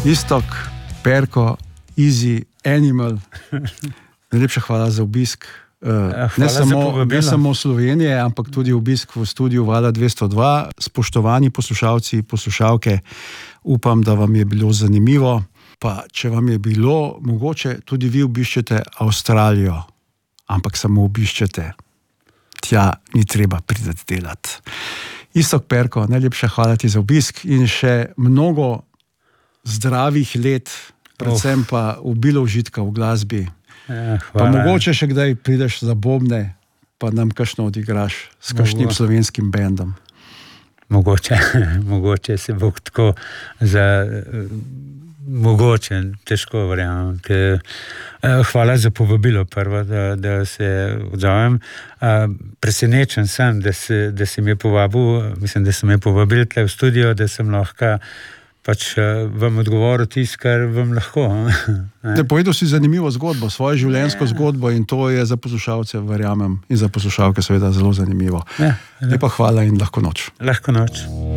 Iztok, Perko, Easy, Animal. Najlepša hvala za obisk. Ne samo Slovenije, ampak tudi obisk v studiu Vala 202. Spoštovani poslušalci, poslušalke, upam, da vam je bilo zanimivo. Pa če vam je bilo, mogoče tudi vi obiščete Avstralijo, ampak samo obiščete. Tja ni treba priti delati. Iztok, Perko, najlepša hvala ti za obisk in še mnogo zdravih let, predvsem pa obilo užitka v glasbi. Pa mogoče še kdaj prideš za bobne, pa nam kakšno odigraš s kakšnim slovenskim bendom. Mogoče se bo tako mogoče, težko verjamem. Hvala za povabilo prvo, da se odzovem. Presenečen sem, da si me povabil, mislim, da si me povabil tle v studio, da sem lahko pač vam odgovoril tisto, kar vam lahko. Povedal si zanimivo zgodbo, svojo življenjsko zgodbo in to je za poslušalce, verjamem, in za poslušalke seveda zelo zanimivo. Lepa hvala in lahko noč. Lahko noč.